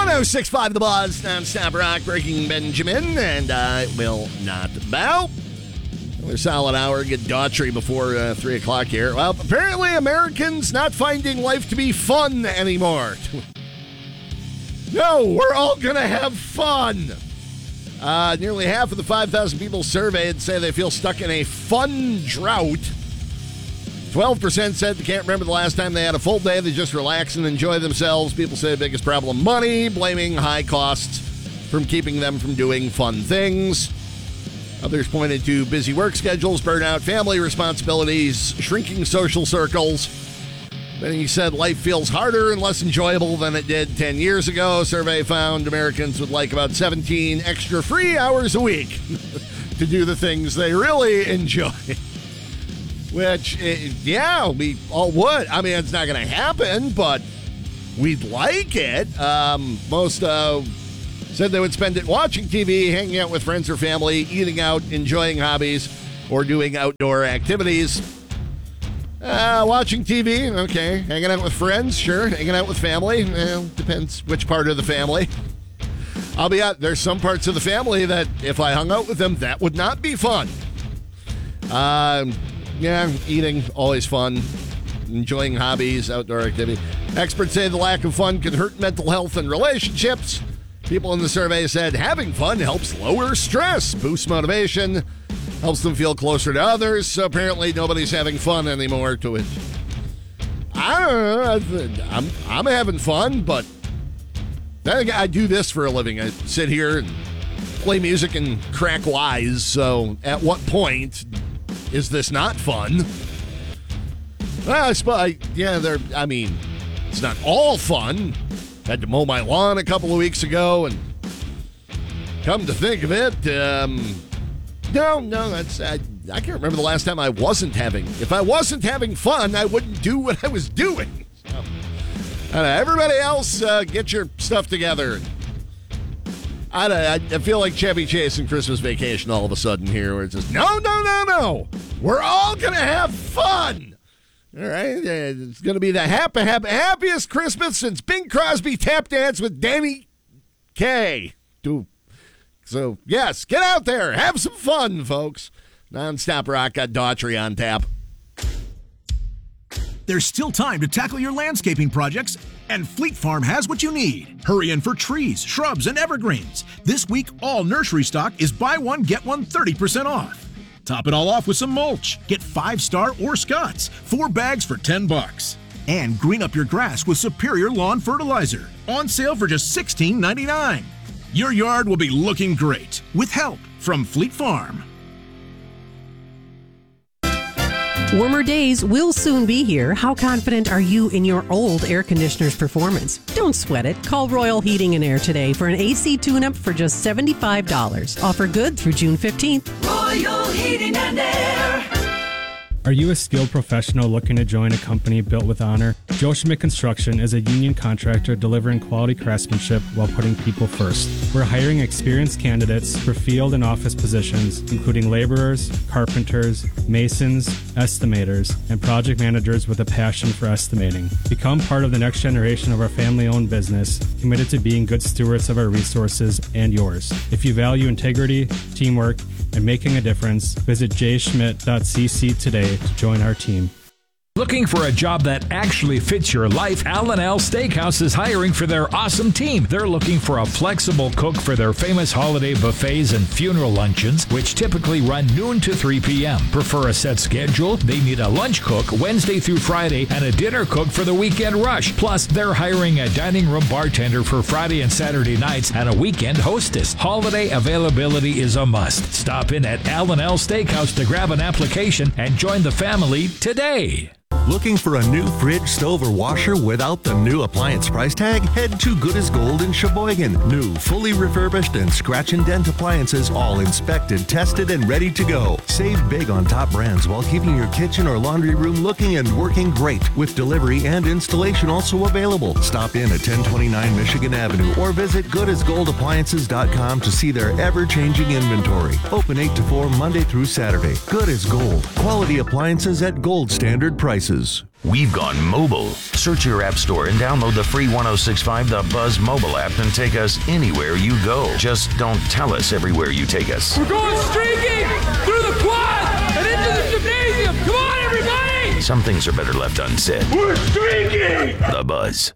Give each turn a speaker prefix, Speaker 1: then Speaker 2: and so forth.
Speaker 1: 106.5 The Buzz, non-stop rock, Breaking Benjamin, and I will not bow. Another solid hour, get Daughtry before 3 o'clock here. Well, apparently Americans not finding life to be fun anymore. No, we're all going to have fun. Nearly half of the 5,000 people surveyed say they feel stuck in a fun drought. 12% said they can't remember the last time they had a full day. They just relax and enjoy themselves. People say the biggest problem, money, blaming high costs from keeping them from doing fun things. Others pointed to busy work schedules, burnout, family responsibilities, shrinking social circles. Many said life feels harder and less enjoyable than it did 10 years ago. Survey found Americans would like about 17 extra free hours a week to do the things they really enjoy. Which, yeah, we all would. I mean, it's not going to happen, but we'd like it. Most said they would spend it watching TV, hanging out with friends or family, eating out, enjoying hobbies, or doing outdoor activities. Watching TV, okay. Hanging out with friends, sure. Hanging out with family, depends which part of the family. I'll be out. There's some parts of the family that if I hung out with them, that would not be fun. Yeah, eating, always fun. Enjoying hobbies, outdoor activity. Experts say the lack of fun can hurt mental health and relationships. People in the survey said having fun helps lower stress, boosts motivation, helps them feel closer to others. So apparently nobody's having fun anymore to it. I don't know. I'm having fun, but I do this for a living. I sit here and play music and crack wise. So at what point is this not fun? Well, it's not all fun. Had to mow my lawn a couple of weeks ago, and come to think of it, I can't remember the last time I wasn't having. If I wasn't having fun, I wouldn't do what I was doing. So, everybody else, get your stuff together. I feel like Chevy Chase and Christmas Vacation all of a sudden here, where it's just, no. We're all going to have fun. All right? It's going to be the happiest Christmas since Bing Crosby tap dance with Danny Kaye. So, yes, get out there. Have some fun, folks. Non-stop rock got Daughtry on tap.
Speaker 2: There's still time to tackle your landscaping projects, and Fleet Farm has what you need. Hurry in for trees, shrubs, and evergreens. This week, all nursery stock is buy one, get one 30% off. Top it all off with some mulch. Get 5-star or Scott's, 4 bags for $10. And green up your grass with Superior Lawn Fertilizer. On sale for just $16.99. Your yard will be looking great with help from Fleet Farm.
Speaker 3: Warmer days will soon be here. How confident are you in your old air conditioner's performance? Don't sweat it. Call Royal Heating and Air today for an AC tune-up for just $75. Offer good through June 15th.
Speaker 4: Royal Heating and Air.
Speaker 5: Are you a skilled professional looking to join a company built with honor? Joe Schmidt Construction is a union contractor delivering quality craftsmanship while putting people first. We're hiring experienced candidates for field and office positions, including laborers, carpenters, masons, estimators, and project managers with a passion for estimating. Become part of the next generation of our family-owned business, committed to being good stewards of our resources and yours. If you value integrity, teamwork, and making a difference, visit jschmidt.cc today to join our team.
Speaker 6: Looking for a job that actually fits your life? Al & Al Steakhouse is hiring for their awesome team. They're looking for a flexible cook for their famous holiday buffets and funeral luncheons, which typically run noon to 3 p.m. Prefer a set schedule? They need a lunch cook Wednesday through Friday and a dinner cook for the weekend rush. Plus, they're hiring a dining room bartender for Friday and Saturday nights and a weekend hostess. Holiday availability is a must. Stop in at Al & Al Steakhouse to grab an application and join the family today.
Speaker 7: Looking for a new fridge, stove, or washer without the new appliance price tag? Head to Good as Gold in Sheboygan. New, fully refurbished, and scratch and dent appliances, all inspected, tested, and ready to go. Save big on top brands while keeping your kitchen or laundry room looking and working great, with delivery and installation also available. Stop in at 1029 Michigan Avenue or visit goodasgoldappliances.com to see their ever-changing inventory. Open 8 to 4 Monday through Saturday. Good as Gold. Quality appliances at gold standard prices.
Speaker 8: We've gone mobile. Search your app store and download the free 106.5 The Buzz mobile app and take us anywhere you go. Just don't tell us everywhere you take us.
Speaker 9: We're going streaking through the quad and into the gymnasium. Come on, everybody!
Speaker 8: Some things are better left unsaid.
Speaker 9: We're streaking!
Speaker 8: The Buzz.